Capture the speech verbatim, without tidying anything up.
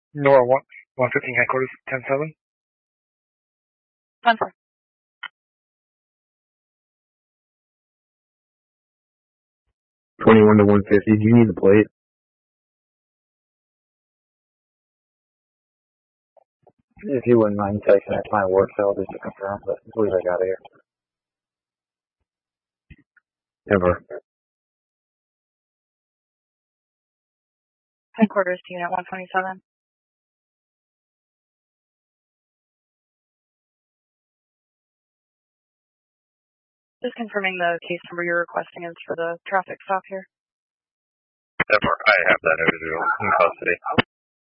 Nora one, one fifteen headquarters, ten seven. ten four. twenty-one to one fifty, do you need the plate? If you wouldn't mind taking that to my work cell just to confirm, but I believe I got it here. Ever. Headquarters to unit one twenty-seven. Just confirming the case number you're requesting is for the traffic stop here. Ever. I have that individual in custody.